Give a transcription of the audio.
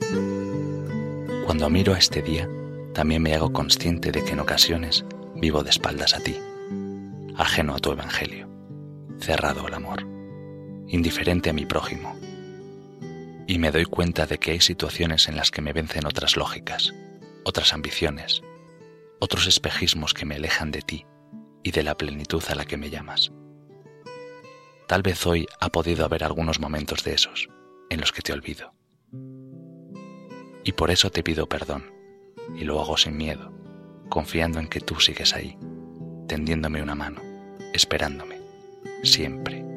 Cuando miro a este día, también me hago consciente de que en ocasiones vivo de espaldas a ti, ajeno a tu evangelio, cerrado al amor, indiferente a mi prójimo. Y me doy cuenta de que hay situaciones en las que me vencen otras lógicas, otras ambiciones, otros espejismos que me alejan de ti y de la plenitud a la que me llamas. Tal vez hoy ha podido haber algunos momentos de esos, en los que te olvido. Y por eso te pido perdón, y lo hago sin miedo, confiando en que tú sigues ahí, tendiéndome una mano, esperándome, siempre.